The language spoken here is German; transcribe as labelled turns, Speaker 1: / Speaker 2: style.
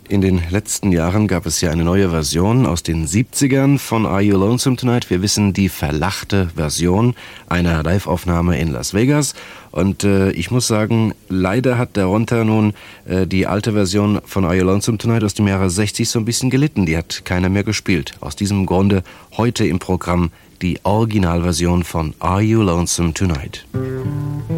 Speaker 1: In den letzten Jahren gab es ja eine neue Version aus den 70ern von Are You Lonesome Tonight? Wir wissen, die verlachte Version einer Live-Aufnahme in Las Vegas. Und ich muss sagen, leider hat darunter nun die alte Version von Are You Lonesome Tonight aus dem Jahre 60 so ein bisschen gelitten. Die hat keiner mehr gespielt. Aus diesem Grunde heute im Programm die Originalversion von Are You Lonesome Tonight?